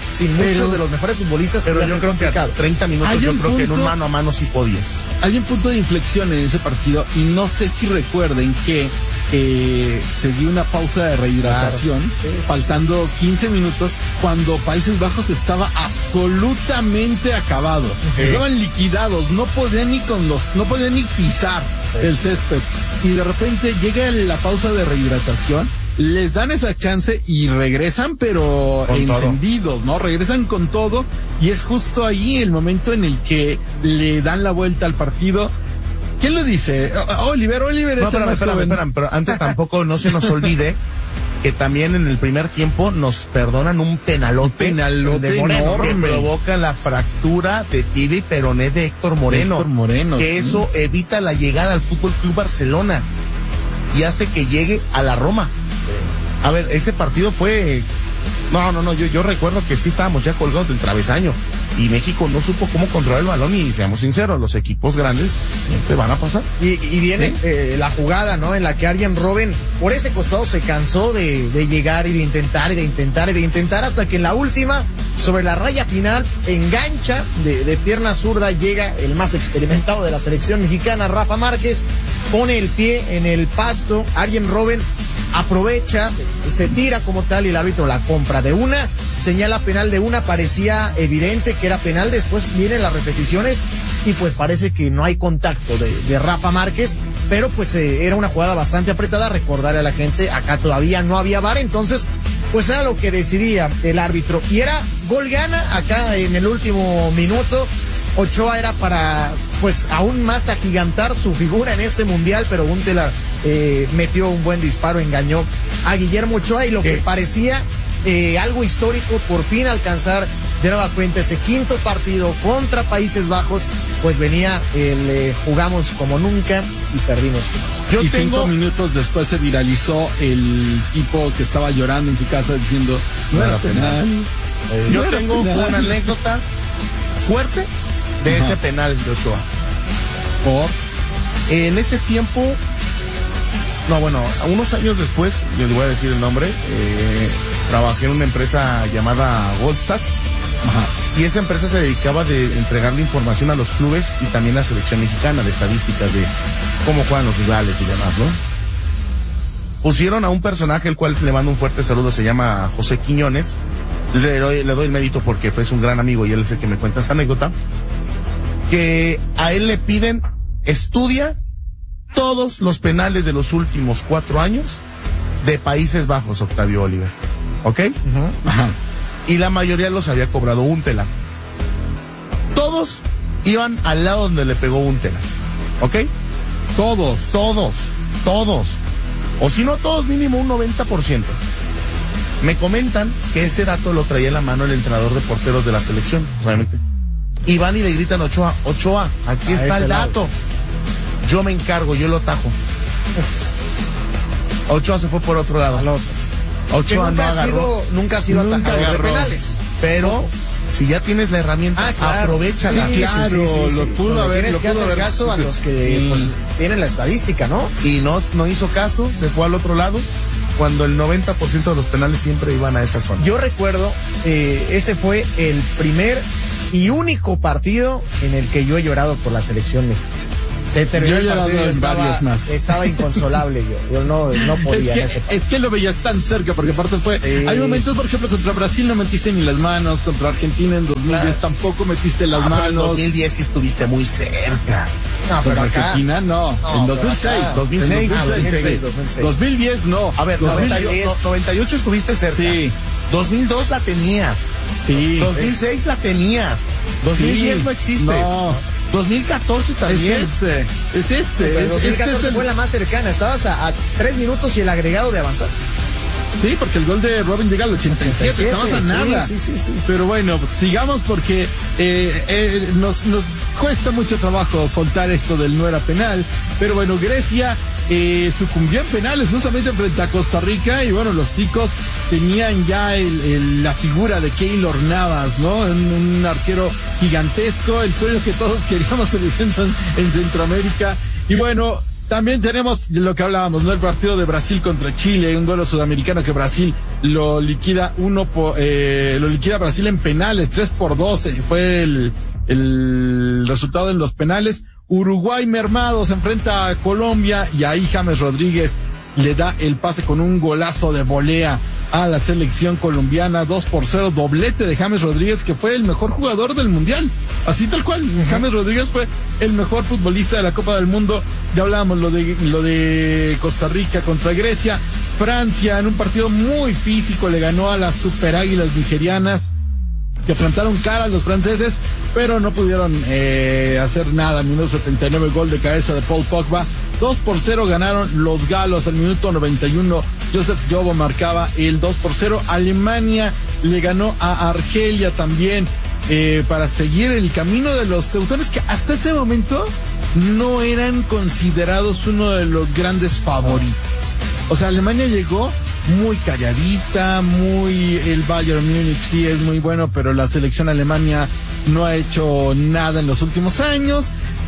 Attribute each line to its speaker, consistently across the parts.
Speaker 1: sin muchos de los mejores futbolistas.
Speaker 2: Pero yo creo que a 30 minutos, yo creo que en un mano a mano sí podías.
Speaker 3: Hay un punto de inflexión en ese partido y no sé si recuerden que se dio una pausa de rehidratación, faltando 15 minutos, cuando Países Bajos estaba absolutamente acabado. Estaban liquidados, no podían ni pisar el césped. Y de repente llega la pausa de rehidratación, les dan esa chance y regresan, pero con encendidos, todo, ¿no? Regresan con todo, y es justo ahí el momento en el que le dan la vuelta al partido. ¿Quién lo dice? Oliver
Speaker 2: no,
Speaker 3: es el más joven.
Speaker 2: Pero antes tampoco no se nos olvide que también en el primer tiempo nos perdonan un penalote de Moreno, que provoca la fractura de tibia y peroné de Héctor Moreno, que eso evita la llegada al Fútbol Club Barcelona y hace que llegue a la Roma. A ver, ese partido fue... No, yo recuerdo que sí estábamos ya colgados del travesaño y México no supo cómo controlar el balón, y seamos sinceros, los equipos grandes siempre van a pasar.
Speaker 1: Y viene la jugada, ¿no? En la que Arjen Robben por ese costado se cansó de llegar y de intentar hasta que en la última, sobre la raya final, engancha de pierna zurda, llega el más experimentado de la selección mexicana, Rafa Márquez, pone el pie en el pasto, Arjen Robben aprovecha, se tira como tal y el árbitro la compra de una, señala penal de una, parecía evidente que era penal, después vienen las repeticiones y pues parece que no hay contacto de Rafa Márquez, pero pues era una jugada bastante apretada. Recordarle a la gente, acá todavía no había VAR, entonces pues era lo que decidía el árbitro y era gol gana acá en el último minuto. Ochoa era para pues aún más agigantar su figura en este mundial, pero Huntelaar metió un buen disparo, engañó a Guillermo Ochoa y lo que parecía algo histórico, por fin alcanzar de nueva cuenta ese quinto partido contra Países Bajos, pues venía el jugamos como nunca y perdimos como.
Speaker 3: 5 minutos después se viralizó el tipo que estaba llorando en su casa diciendo no era penal.
Speaker 2: Yo tengo una anécdota fuerte de ese penal de Ochoa. En ese tiempo, unos años después, yo le voy a decir el nombre, trabajé en una empresa llamada Goldstats. Y esa empresa se dedicaba de entregarle información a los clubes y también a la selección mexicana, de estadísticas de cómo juegan los rivales y demás, ¿no? Pusieron a un personaje, el cual le mando un fuerte saludo, se llama José Quiñones. Le doy el mérito porque fue un gran amigo y él es el que me cuenta esta anécdota. Que a él le piden, estudia todos los penales de los últimos 4 años de Países Bajos, Octavio Oliver. ¿Ok? Y la mayoría los había cobrado Huntelaar. Todos iban al lado donde le pegó Huntelaar. ¿Ok?
Speaker 3: Todos.
Speaker 2: O si no todos, mínimo un 90%. Me comentan que ese dato lo traía en la mano el entrenador de porteros de la selección, obviamente. Y van y le gritan a Ochoa, aquí está el dato. Yo me encargo, yo lo tajo. Ochoa se fue por otro lado. Al otro. Ochoa
Speaker 1: nunca ha sido atajador de penales.
Speaker 2: Pero si ya tienes la herramienta, aprovechala.
Speaker 1: Sí, lo pudo haber. Tienes que hacer caso a los que pues, tienen la estadística, ¿no?
Speaker 2: Y no hizo caso, se fue al otro lado, cuando el 90% de los penales siempre iban a esa zona.
Speaker 1: Yo recuerdo, ese fue el primer y único partido en el que yo he llorado por la selección mexicana. Se terminó el partido, estaba inconsolable yo no podía.
Speaker 3: Es que lo veías tan cerca, porque aparte hay momentos, por ejemplo, contra Brasil no metiste ni las manos, contra Argentina en 2010 tampoco metiste las manos.
Speaker 2: En 2010 sí estuviste muy cerca.
Speaker 3: No, pero Argentina no, en 2006. 2010 no.
Speaker 2: A ver, 98 estuviste cerca.
Speaker 3: Sí.
Speaker 2: 2002 la tenías.
Speaker 3: Sí.
Speaker 2: 2006 la tenías. 2010 no existe.
Speaker 3: No.
Speaker 2: 2014 también.
Speaker 1: Es este. 2014 fue la más cercana. Estabas a 3 minutos y el agregado de avanzar.
Speaker 3: Sí, porque el gol de Robben llega al 87, estabas a nada.
Speaker 1: Sí.
Speaker 3: Pero bueno, sigamos porque nos cuesta mucho trabajo soltar esto del no era penal. Pero bueno, Grecia sucumbió en penales justamente frente a Costa Rica, y bueno, los ticos tenían ya la figura de Keylor Navas, ¿no? Un arquero gigantesco, el sueño que todos queríamos en defensa en Centroamérica. Y bueno, también tenemos lo que hablábamos, ¿no? El partido de Brasil contra Chile, un gol sudamericano que Brasil lo liquida Brasil en penales, 3-2, fue el resultado en los penales. Uruguay mermado se enfrenta a Colombia y ahí James Rodríguez le da el pase con un golazo de volea a la selección colombiana, 2-0, doblete de James Rodríguez, que fue el mejor jugador del mundial, así tal cual. James Rodríguez fue el mejor futbolista de la Copa del Mundo. Ya hablábamos lo de Costa Rica contra Grecia. Francia, en un partido muy físico, le ganó a las Super Águilas nigerianas, que plantaron cara a los franceses, pero no pudieron hacer nada. Minuto 79, gol de cabeza de Paul Pogba. 2-0 ganaron los galos al minuto 91. Joseph Yobo marcaba el 2-0. Alemania le ganó a Argelia también para seguir el camino de los teutones, que hasta ese momento no eran considerados uno de los grandes favoritos. O sea, Alemania llegó muy calladita, el Bayern Múnich sí es muy bueno, pero la selección alemana no ha hecho nada en los últimos años.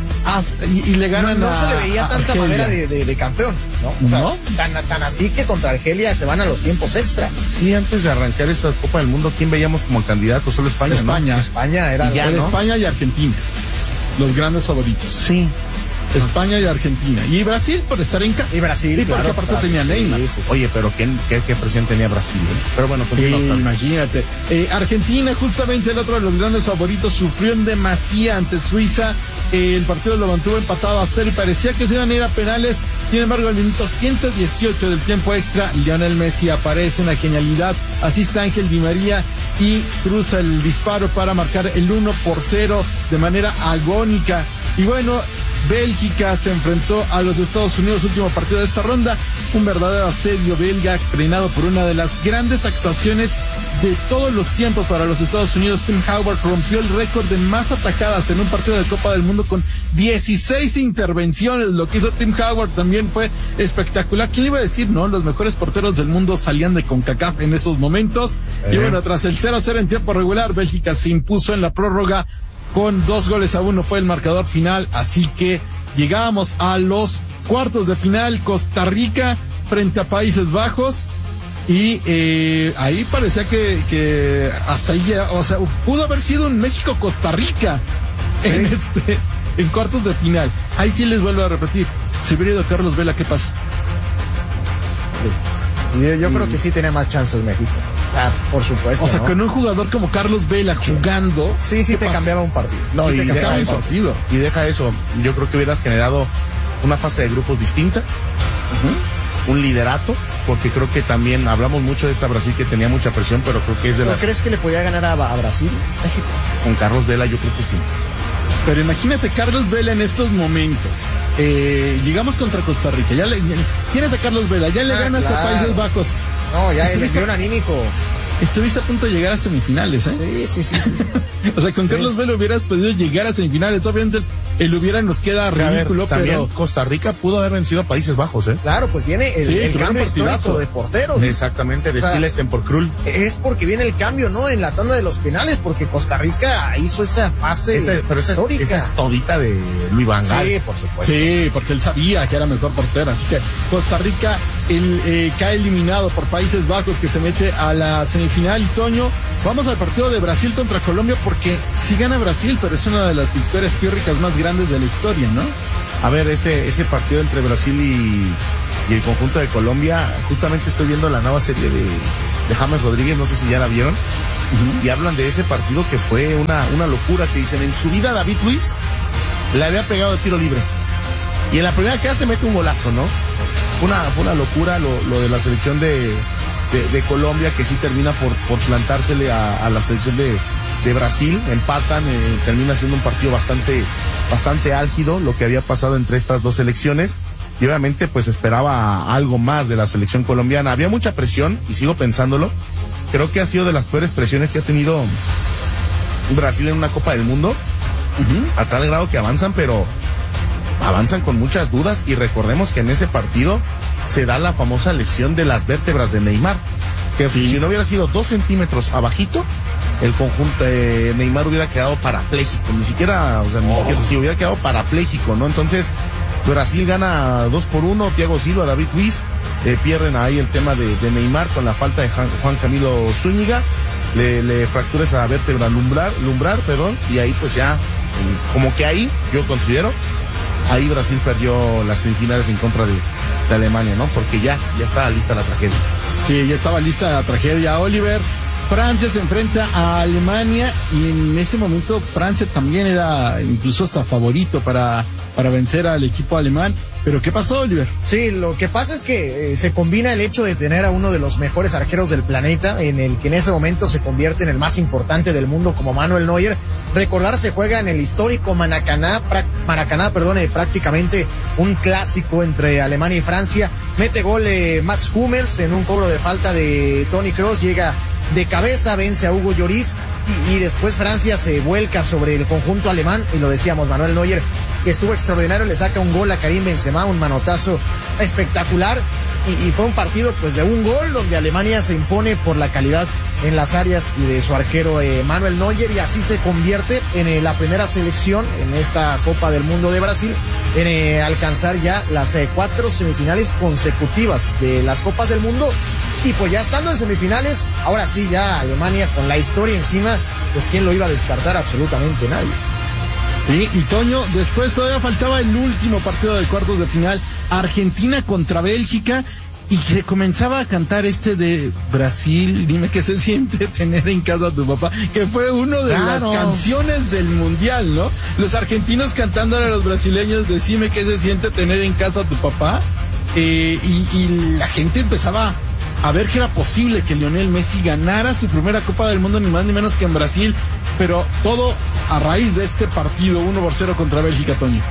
Speaker 3: Y le ganan
Speaker 1: no se le veía tanta
Speaker 3: Argelia.
Speaker 1: manera de campeón, ¿no? O sea,
Speaker 3: ¿no?
Speaker 1: Tan así que contra Argelia se van a los tiempos extra.
Speaker 2: Y antes de arrancar esta Copa del Mundo, ¿quién veíamos como candidato? Solo España,
Speaker 3: España.
Speaker 2: ¿no?
Speaker 1: España era
Speaker 3: Era
Speaker 1: ¿no?
Speaker 3: España y Argentina, los grandes favoritos.
Speaker 2: Sí.
Speaker 3: España y Argentina. Y Brasil por estar en casa.
Speaker 1: Y Brasil,
Speaker 3: sí, porque
Speaker 1: claro,
Speaker 3: aparte
Speaker 1: Brasil,
Speaker 3: tenía Neymar.
Speaker 1: sí, sí, sí.
Speaker 2: Oye, pero ¿qué presión tenía Brasil? Pero bueno,
Speaker 3: Sí,
Speaker 2: continúa.
Speaker 3: imagínate. Argentina, justamente el otro de los grandes favoritos, sufrió en demasía ante Suiza. El partido lo mantuvo empatado a 0 y parecía que se iban a ir a penales. Sin embargo, al minuto 118 del tiempo extra, Lionel Messi aparece, una genialidad. Asiste Ángel Di María y cruza el disparo para marcar el 1-0 de manera agónica. Y bueno, Bélgica se enfrentó a los Estados Unidos, último partido de esta ronda. Un verdadero asedio belga, frenado por una de las grandes actuaciones de todos los tiempos para los Estados Unidos. Tim Howard rompió el récord de más atajadas en un partido de Copa del Mundo con 16 intervenciones. Lo que hizo Tim Howard también fue espectacular. ¿Quién iba a decir, no? Los mejores porteros del mundo salían de CONCACAF en esos momentos. Y bueno, tras el 0-0 en tiempo regular, Bélgica se impuso en la prórroga con 2-1 fue el marcador final, así que llegamos a los cuartos de final. Costa Rica frente a Países Bajos, y ahí parecía que hasta ahí, o sea, pudo haber sido un México-Costa Rica en cuartos de final. Ahí sí les vuelvo a repetir, si hubiera ido Carlos Vela, ¿qué pasa?
Speaker 1: Yo creo que sí tenía más chances México. Ah, por supuesto.
Speaker 3: O sea,
Speaker 1: ¿no?
Speaker 3: con un jugador como Carlos Vela jugando.
Speaker 1: Sí, te cambiaba un partido.
Speaker 2: No,
Speaker 1: sí
Speaker 2: y
Speaker 1: te cambiaba
Speaker 2: deja
Speaker 1: un
Speaker 2: eso.
Speaker 1: partido.
Speaker 2: Y deja eso. Yo creo que hubiera generado una fase de grupos distinta. Un liderato, porque creo que también hablamos mucho de esta Brasil que tenía mucha presión, pero creo que es de
Speaker 1: ¿No
Speaker 2: las...
Speaker 1: crees que le podía ganar a Brasil, México?
Speaker 2: Con Carlos Vela yo creo que sí.
Speaker 3: Pero imagínate Carlos Vela en estos momentos. Llegamos contra Costa Rica. Tienes a Carlos Vela, ya le ganas
Speaker 1: claro.
Speaker 3: a Países Bajos.
Speaker 1: No, ya el
Speaker 3: Estuviste-
Speaker 1: envío anímico.
Speaker 3: Estuviste a punto de llegar a semifinales, ¿eh?
Speaker 1: Sí.
Speaker 3: O sea, con
Speaker 1: Sí.
Speaker 3: Carlos Vela hubieras podido llegar a semifinales. Obviamente el hubiera nos queda
Speaker 2: A ver,
Speaker 3: ridículo,
Speaker 2: también
Speaker 3: pero
Speaker 2: Costa Rica pudo haber vencido a Países Bajos, ¿eh?
Speaker 1: Claro, pues viene el
Speaker 3: Sí,
Speaker 1: cambio
Speaker 3: tuvieron
Speaker 1: histórico
Speaker 3: partidazo.
Speaker 1: de porteros.
Speaker 2: Exactamente, de
Speaker 1: O sea,
Speaker 2: Siles por Krul.
Speaker 1: Es porque viene el cambio, ¿no? En la tanda de los penales, porque Costa Rica hizo esa fase
Speaker 2: Pero
Speaker 1: histórica.
Speaker 2: esa es todita de Luis Van Gaal.
Speaker 1: Sí, por supuesto.
Speaker 3: sí, porque él sabía que era mejor portero. Así que Costa Rica cae eliminado por Países Bajos, que se mete a la semifinal. Y Toño, vamos al partido de Brasil contra Colombia, porque sí gana Brasil, pero es una de las victorias pírricas más grandes de la historia, ¿no?
Speaker 2: A ver, ese partido entre Brasil y el conjunto de Colombia, justamente estoy viendo la nueva serie de James Rodríguez, no sé si ya la vieron, y hablan de ese partido que fue una locura, que dicen, en su vida David Luiz le había pegado de tiro libre, y en la primera que hace mete un golazo, ¿no? Fue una locura lo de la selección de Colombia, que sí termina por plantársele a la selección de Brasil. Empatan, termina siendo un partido bastante álgido lo que había pasado entre estas dos selecciones, y obviamente pues esperaba algo más de la selección colombiana. Había mucha presión, y sigo pensándolo. Creo que ha sido de las peores presiones que ha tenido Brasil en una Copa del Mundo, a tal grado que avanzan, pero avanzan con muchas dudas. Y recordemos que en ese partido se da la famosa lesión de las vértebras de Neymar, que si no hubiera sido 2 centímetros abajito, el conjunto de Neymar hubiera quedado parapléjico, ni siquiera, si hubiera quedado parapléjico, ¿no? Entonces, Brasil gana 2-1, Thiago Silva, David Luiz, pierden ahí el tema de Neymar con la falta de Juan Camilo Zúñiga, le fractura esa vértebra lumbrar, y ahí pues ya, como que ahí, yo considero, ahí Brasil perdió las semifinales en contra de Alemania, ¿no? Porque ya estaba lista la tragedia.
Speaker 3: Sí, ya estaba lista la tragedia, Oliver. Francia se enfrenta a Alemania y en ese momento Francia también era incluso hasta favorito para vencer al equipo alemán. ¿Pero qué pasó, Oliver?
Speaker 1: Sí, lo que pasa es que se combina el hecho de tener a uno de los mejores arqueros del planeta, en el que en ese momento se convierte en el más importante del mundo como Manuel Neuer. Recordar, se juega en el histórico Maracaná, prácticamente un clásico entre Alemania y Francia. Mete gol Mats Hummels en un cobro de falta de Toni Kroos, llega de cabeza, vence a Hugo Lloris y después Francia se vuelca sobre el conjunto alemán, y lo decíamos, Manuel Neuer, que estuvo extraordinario, le saca un gol a Karim Benzema, un manotazo espectacular, y fue un partido pues de un gol donde Alemania se impone por la calidad en las áreas y de su arquero Manuel Neuer, y así se convierte en la primera selección en esta Copa del Mundo de Brasil en alcanzar ya las 4 semifinales consecutivas de las Copas del Mundo. Y pues ya estando en semifinales, ahora sí ya Alemania con la historia encima, pues quién lo iba a descartar, absolutamente nadie.
Speaker 3: Sí, y Toño, después todavía faltaba el último partido de cuartos de final, Argentina contra Bélgica, y se comenzaba a cantar de Brasil, dime qué se siente tener en casa a tu papá, que fue uno de las canciones del mundial, ¿no? Los argentinos cantándole a los brasileños, decime qué se siente tener en casa a tu papá, y la gente empezaba a ver que era posible que Lionel Messi ganara su primera Copa del Mundo, ni más ni menos que en Brasil, pero todo a raíz de este partido 1-0 contra Bélgica, Toño.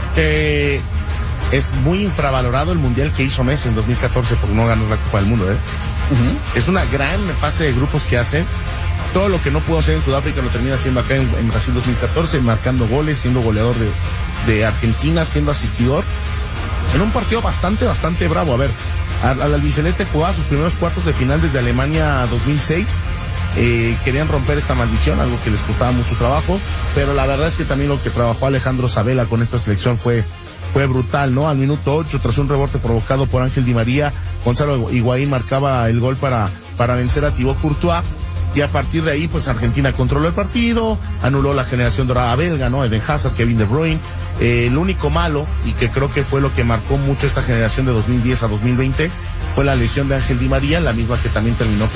Speaker 2: Es muy infravalorado el mundial que hizo Messi en 2014 porque no ganó la Copa del Mundo, Es una gran fase de grupos que hace. Todo lo que no pudo hacer en Sudáfrica lo termina haciendo acá en Brasil 2014, marcando goles, siendo goleador de Argentina, siendo asistidor. En un partido bastante bravo. A ver, al albiceleste jugaba sus primeros cuartos de final desde Alemania 2006. Querían romper esta maldición, algo que les costaba mucho trabajo, pero la verdad es que también lo que trabajó Alejandro Sabella con esta selección fue brutal, ¿no? Al minuto 8, tras un rebote provocado por Ángel Di María, Gonzalo Higuaín marcaba el gol para vencer a Thibaut Courtois, y a partir de ahí, pues Argentina controló el partido, anuló la generación dorada belga, ¿no? Eden Hazard, Kevin De Bruyne. Lo único malo, y que creo que fue lo que marcó mucho esta generación de 2010 a 2020, fue la lesión de Ángel Di María, la misma que también terminó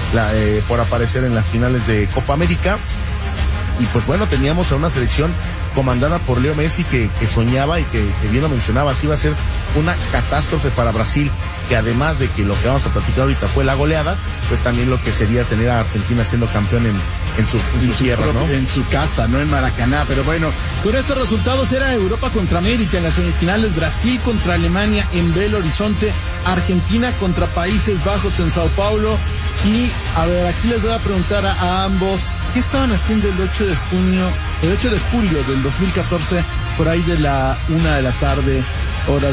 Speaker 2: por aparecer en las finales de Copa América. Y pues bueno, teníamos a una selección comandada por Leo Messi que soñaba, y que bien lo mencionaba, así iba a ser una catástrofe para Brasil, que además de que lo que vamos a platicar ahorita fue la goleada, pues también lo que sería tener a Argentina siendo campeón en su tierra, ¿no?
Speaker 3: En su casa, no en Maracaná. Pero bueno, con estos resultados era Europa contra América en las semifinales, Brasil contra Alemania en Belo Horizonte, Argentina contra Países Bajos en Sao Paulo. Y a ver, aquí les voy a preguntar a ambos, ¿qué estaban haciendo el 8 de julio del 2014, por ahí de la 1 de la tarde, hora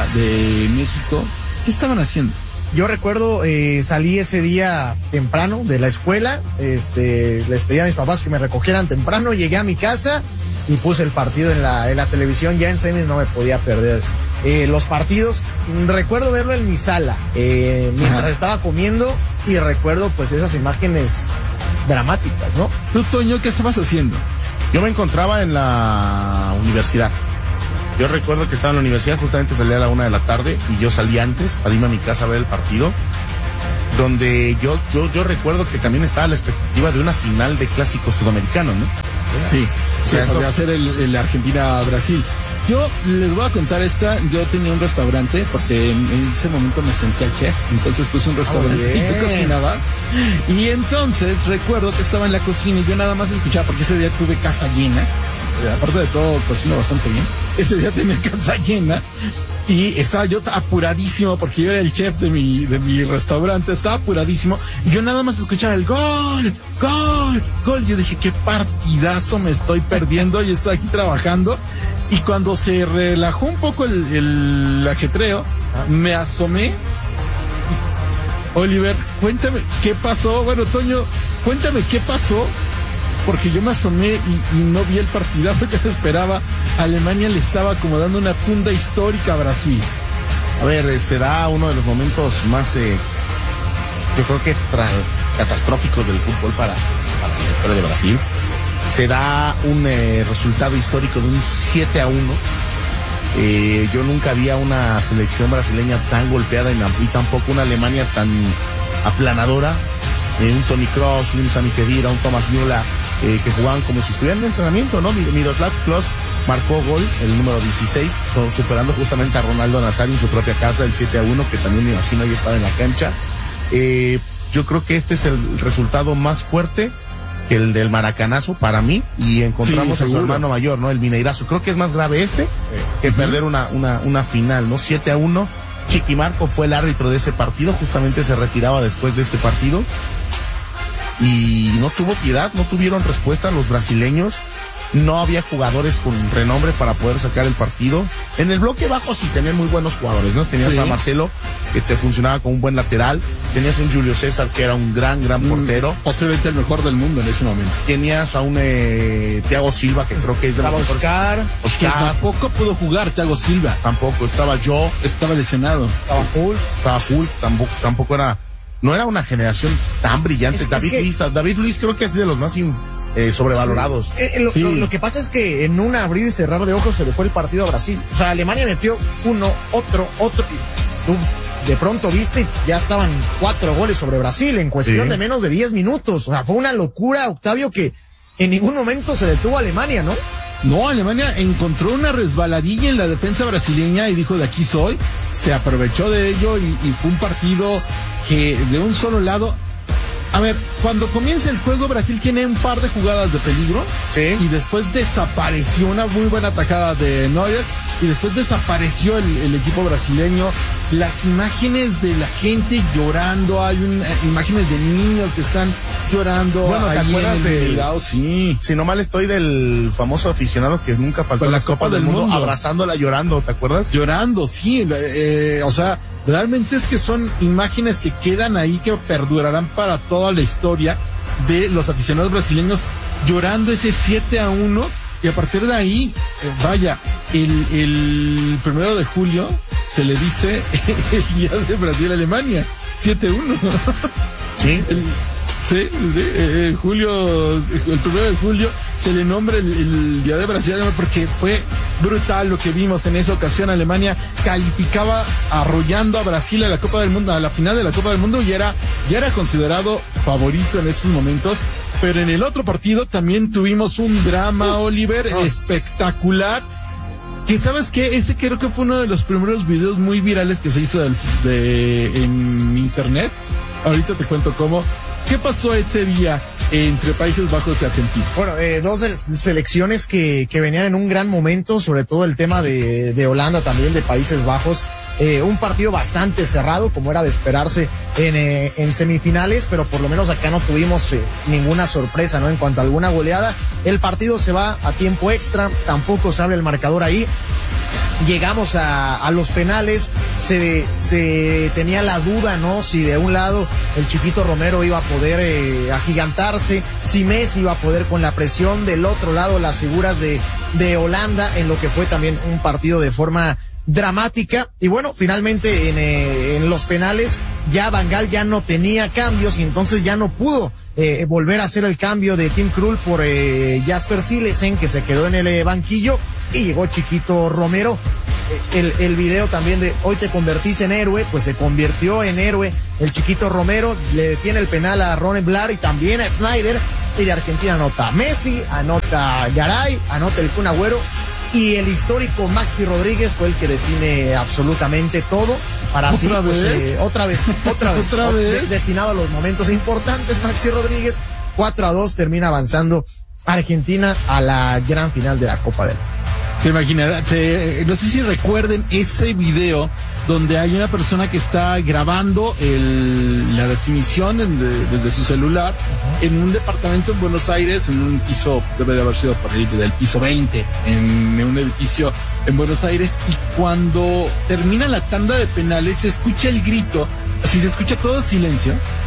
Speaker 3: de México? ¿Qué estaban haciendo?
Speaker 1: Yo recuerdo, salí ese día temprano de la escuela, les pedí a mis papás que me recogieran temprano, llegué a mi casa y puse el partido en la televisión. Ya en semis no me podía perder los partidos. Recuerdo verlo en mi sala, mientras estaba comiendo, y recuerdo pues esas imágenes dramáticas, ¿no?
Speaker 3: ¿Tú, Toño, qué estabas haciendo?
Speaker 2: Yo me encontraba en la universidad. Yo recuerdo que estaba en la universidad, justamente salía a la 1 de la tarde, y yo salí antes para irme a mi casa a ver el partido, donde yo recuerdo que también estaba la expectativa de una final de clásico sudamericano, ¿no?
Speaker 3: Sí, o sea, podría ser el Argentina-Brasil. Yo les voy a contar yo tenía un restaurante, porque en ese momento me sentía chef, entonces puse un restaurante y yo cocinaba, y entonces recuerdo que estaba en la cocina y yo nada más escuchaba, porque ese día tuve casa llena, aparte de todo cocino bastante bien, ese día tenía casa llena, y estaba yo apuradísimo, porque yo era el chef de mi restaurante, estaba apuradísimo, y yo nada más escuchaba el gol, yo dije, qué partidazo me estoy perdiendo, y estoy aquí trabajando. Y cuando se relajó un poco el ajetreo, me asomé. Oliver, cuéntame qué pasó. Bueno, Toño, cuéntame qué pasó porque yo me asomé y no vi el partidazo que se esperaba. Alemania le estaba como dando una tunda histórica a Brasil.
Speaker 2: A ver, se da uno de los momentos más, yo creo que catastróficos del fútbol para la historia de Brasil. Se da un resultado histórico de un 7-1. Yo nunca vi a una selección brasileña tan golpeada y tampoco una Alemania tan aplanadora. Un Toni Kroos, un Sami Khedira, un Thomas Müller, que jugaban como si estuvieran en entrenamiento, ¿no? Miroslav Klose marcó gol, el número 16, superando justamente a Ronaldo Nazario en su propia casa, el 7-1, que también me imagino ahí estaba en la cancha. Yo creo que este es el resultado más fuerte que el del maracanazo para mí, y encontramos a su hermano mayor, ¿no? El Mineirazo. Creo que es más grave que perder una final, ¿no? 7-1. Chiqui Marco fue el árbitro de ese partido, justamente se retiraba después de este partido, y no tuvo piedad, no tuvieron respuesta los brasileños. No había jugadores con renombre para poder sacar el partido. En el bloque bajo sí tenían muy buenos jugadores, ¿no? Tenías a Marcelo, que te funcionaba como un buen lateral. Tenías a un Julio César, que era un gran portero.
Speaker 3: Posiblemente el mejor del mundo en ese momento.
Speaker 2: Tenías a un Thiago Silva, que creo que es de los mejores.
Speaker 1: Oscar.
Speaker 3: Que tampoco pudo jugar Thiago Silva.
Speaker 2: Tampoco, estaba yo.
Speaker 3: Estaba lesionado.
Speaker 2: Estaba Hulk, tampoco era... No era una generación tan brillante. David Luiz creo que es de los más sobrevalorados.
Speaker 1: Lo que pasa es que en un abrir y cerrar de ojos se le fue el partido a Brasil. O sea, Alemania metió uno, otro. Y tú de pronto viste, ya estaban 4 goles sobre Brasil en cuestión de menos de 10 minutos. O sea, fue una locura, Octavio, que en ningún momento se detuvo Alemania, ¿no?
Speaker 3: No, Alemania encontró una resbaladilla en la defensa brasileña y dijo, de aquí soy. Se aprovechó de ello y fue un partido que de un solo lado... A ver, cuando comienza el juego, Brasil tiene un par de jugadas de peligro. Y después desapareció una muy buena tajada de Neuer. Y después desapareció el equipo brasileño. Las imágenes de la gente llorando, hay imágenes de niños que están llorando.
Speaker 2: Bueno, ¿te acuerdas
Speaker 3: Sí.
Speaker 2: Si no mal estoy, del famoso aficionado que nunca faltó en las Copas del Mundo, abrazándola, llorando, ¿te acuerdas?
Speaker 3: Llorando, sí. O sea, realmente es que son imágenes que quedan ahí, que perdurarán para toda la historia de los aficionados brasileños llorando ese 7-1. Y a partir de ahí, vaya, el 1 de julio se le dice el día de Brasil-Alemania, 7-1.
Speaker 2: Sí.
Speaker 3: El 1 de julio se le nombra el día de Brasil, porque fue brutal lo que vimos en esa ocasión. Alemania calificaba arrollando a Brasil a la Copa del Mundo, a la final de la Copa del Mundo, y ya era considerado favorito en esos momentos. Pero en el otro partido también tuvimos un drama, Oliver, espectacular. Que sabes qué, ese creo que fue uno de los primeros videos muy virales que se hizo en internet. Ahorita te cuento cómo. ¿Qué pasó ese día entre Países Bajos y Argentina?
Speaker 1: Bueno, dos selecciones que venían en un gran momento, sobre todo el tema de Holanda, también de Países Bajos. Un partido bastante cerrado, como era de esperarse en semifinales, pero por lo menos acá no tuvimos ninguna sorpresa, ¿no? En cuanto a alguna goleada, el partido se va a tiempo extra, tampoco se abre el marcador ahí. Llegamos a los penales, se tenía la duda, ¿no? Si de un lado el Chiquito Romero iba a poder agigantarse, si Messi iba a poder con la presión, del otro lado las figuras de Holanda, en lo que fue también un partido de forma dramática. Y bueno, finalmente en los penales ya Van Gaal ya no tenía cambios y entonces ya no pudo volver a hacer el cambio de Tim Krul por Jasper Cillessen, que se quedó en el banquillo, y llegó Chiquito Romero. El video también de hoy te convertís en héroe, pues se convirtió en héroe el Chiquito Romero, le detiene el penal a Ron Blair y también a Snyder, y de Argentina anota Messi, anota Garay, anota el Kun Agüero, y el histórico Maxi Rodríguez fue el que define absolutamente todo para así, otra vez, destinado a los momentos importantes. Maxi Rodríguez, 4-2, termina avanzando Argentina a la gran final de la Copa del Mundo.
Speaker 3: Se imaginará, no sé si recuerden ese video donde hay una persona que está grabando la definición desde su celular en un departamento en Buenos Aires, en un piso, debe de haber sido por ahí del piso 20, en un edificio en Buenos Aires, y cuando termina la tanda de penales se escucha el grito, así se escucha todo silencio,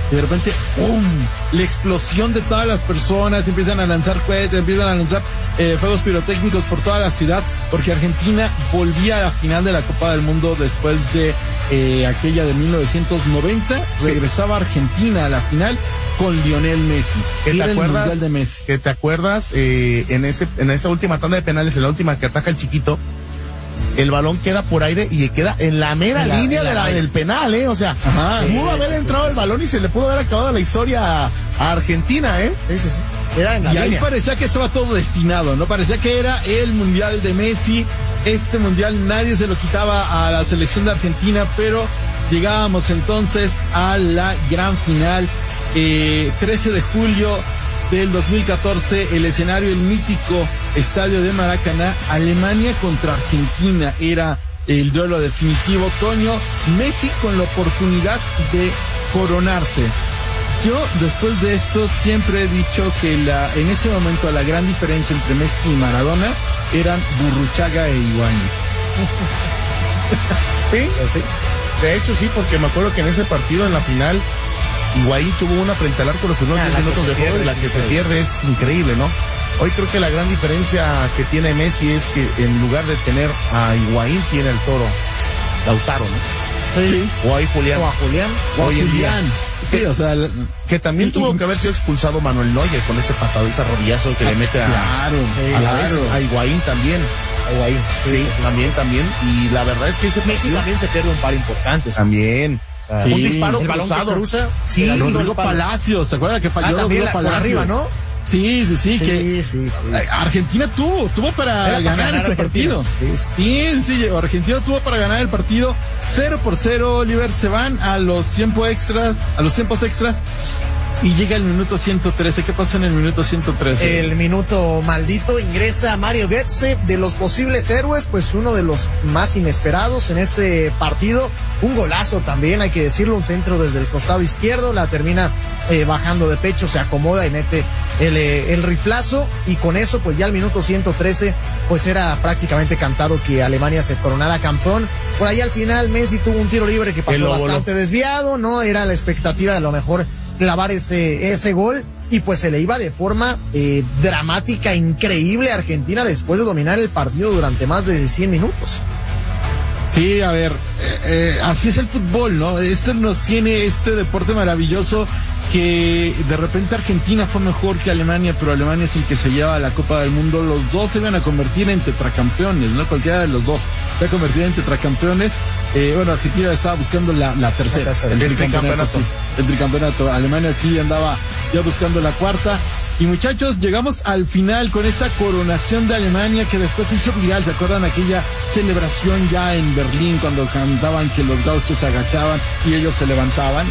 Speaker 3: y de repente, ¡pum!, la explosión de todas las personas, empiezan a lanzar cohetes, empiezan a lanzar fuegos pirotécnicos por toda la ciudad, porque Argentina volvía a la final de la Copa del Mundo después de aquella de 1990, regresaba Argentina a la final con Lionel Messi.
Speaker 2: ¿Qué te acuerdas?
Speaker 3: El Mundial de Messi.
Speaker 2: ¿Qué te acuerdas? En esa última tanda de penales, en la última que ataja el chiquito, el balón queda por aire y queda en la mera línea del penal, o sea, pudo haber entrado el balón y se le pudo haber acabado la historia a Argentina,
Speaker 1: Sí. Era en la
Speaker 3: línea.
Speaker 1: Ahí
Speaker 3: parecía que estaba todo destinado, ¿no? Parecía que era el Mundial de Messi. Este Mundial nadie se lo quitaba a la selección de Argentina, pero llegábamos entonces a la gran final, 13 de julio del 2014, el escenario, el mítico estadio de Maracaná, Alemania contra Argentina, era el duelo definitivo. Toño, Messi con la oportunidad de coronarse. Yo, después de esto, siempre he dicho que en ese momento la gran diferencia entre Messi y Maradona eran Burruchaga e Higuaín.
Speaker 2: Sí, de hecho sí, porque me acuerdo que en ese partido, en la final, Higuaín tuvo una frente al arco los primeros 10 minutos de juego, y la que se pierde es increíble, ¿no? Hoy creo que la gran diferencia que tiene Messi es que en lugar de tener a Higuaín, tiene el Toro Lautaro, ¿no?
Speaker 1: Sí.
Speaker 2: O a Julián.
Speaker 1: O a Julián.
Speaker 2: Hoy en día.
Speaker 3: Sí, o sea,
Speaker 2: que también tuvo que haber sido expulsado Manuel Neuer con ese patado, ese rodillazo que le mete a la vez, a Higuaín también. Sí, también. Y la verdad es que ese
Speaker 1: Messi también se pierde un par importantes.
Speaker 2: También.
Speaker 3: Sí.
Speaker 2: Un disparo
Speaker 1: el balón
Speaker 2: cruzado.
Speaker 1: que cruza.
Speaker 3: Sí, Rodrigo Palacios, ¿te acuerdas que falló Rodrigo
Speaker 1: por
Speaker 3: Palacios?
Speaker 1: arriba, ¿no?
Speaker 3: Sí.
Speaker 1: Sí.
Speaker 3: Argentina tuvo para ganar ese partido. Sí, Argentina tuvo para ganar el partido. 0-0, Oliver. Se van a los tiempos extras, y llega el minuto 113. ¿Qué pasa en el minuto 113?
Speaker 1: El minuto maldito, ingresa Mario Götze, de los posibles héroes, pues uno de los más inesperados en este partido. Un golazo también, hay que decirlo, un centro desde el costado izquierdo, la termina bajando de pecho, se acomoda y mete el riflazo, y con eso pues ya al minuto 113 pues era prácticamente cantado que Alemania se coronara campeón. Por ahí al final Messi tuvo un tiro libre que pasó bastante desviado, ¿no? Era la expectativa de a lo mejor clavar ese gol, y pues se le iba de forma dramática, increíble a Argentina después de dominar el partido durante más de 100 minutos.
Speaker 3: Sí, a ver, así es el fútbol, ¿no? Esto nos tiene este deporte maravilloso, que de repente Argentina fue mejor que Alemania, pero Alemania es el que se lleva la Copa del Mundo. Los dos se iban a convertir en tetracampeones, ¿no? Cualquiera de los dos se va a convertir en tetracampeones. Argentina estaba buscando la tercera, el tricampeonato. Sí, el tricampeonato. Alemania sí andaba ya buscando la cuarta. Y muchachos, llegamos al final con esta coronación de Alemania, que después se hizo viral. ¿Se acuerdan aquella celebración ya en Berlín cuando cantaban que los gauchos se agachaban y ellos se levantaban?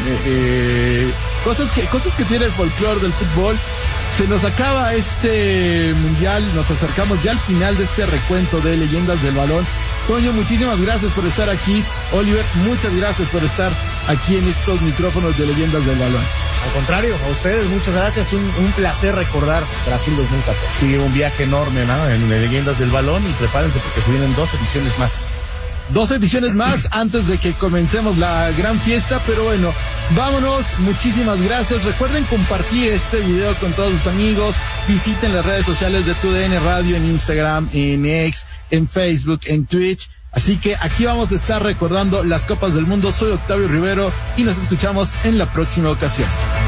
Speaker 3: Cosas que tiene el folclore del fútbol. Se nos acaba este mundial, nos acercamos ya al final de este recuento de leyendas del balón. Toño, muchísimas gracias por estar aquí. Oliver, muchas gracias por estar aquí en estos micrófonos de leyendas del balón.
Speaker 1: Al contrario, a ustedes muchas gracias, un placer recordar Brasil 2014.
Speaker 2: Sí, un viaje enorme, ¿no? En leyendas del balón, y prepárense porque se vienen 2 ediciones más.
Speaker 3: 2 ediciones más antes de que comencemos la gran fiesta, pero bueno, vámonos, muchísimas gracias. Recuerden compartir este video con todos sus amigos, visiten las redes sociales de TUDN Radio en Instagram, en X, en Facebook, en Twitch. Así que aquí vamos a estar recordando las Copas del Mundo. Soy Octavio Rivero y nos escuchamos en la próxima ocasión.